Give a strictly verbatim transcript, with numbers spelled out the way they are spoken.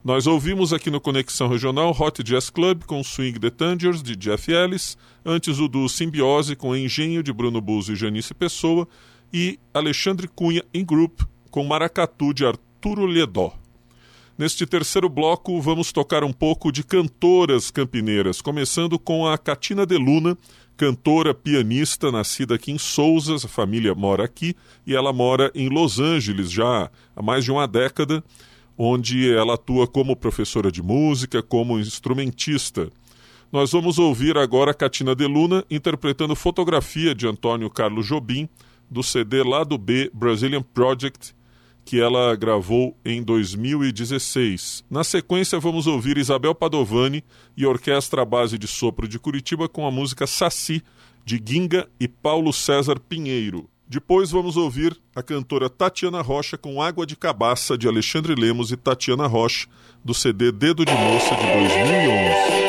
Nós ouvimos aqui no Conexão Regional Hot Jazz Club com Swing the Tangers, de Jeff Ellis, antes o duo Simbiose com Engenho, de Bruno Buzo e Janice Pessoa, e Alexandre Cunha em Group com Maracatu, de Arturo Ledó. Neste terceiro bloco vamos tocar um pouco de cantoras campineiras, começando com a Catina de Luna, cantora, pianista, nascida aqui em Sousa, a família mora aqui, e ela mora em Los Angeles já há mais de uma década, onde ela atua como professora de música, como instrumentista. Nós vamos ouvir agora a Catina de Luna interpretando Fotografia, de Antônio Carlos Jobim, do C D Lado B Brazilian Project, que ela gravou em dois mil e dezesseis. Na sequência vamos ouvir Isabel Padovani e Orquestra à Base de Sopro de Curitiba com a música Saci, de Ginga e Paulo César Pinheiro. Depois vamos ouvir a cantora Tatiana Rocha com Água de Cabaça, de Alexandre Lemos e Tatiana Rocha, do C D Dedo de Moça, de dois mil e onze.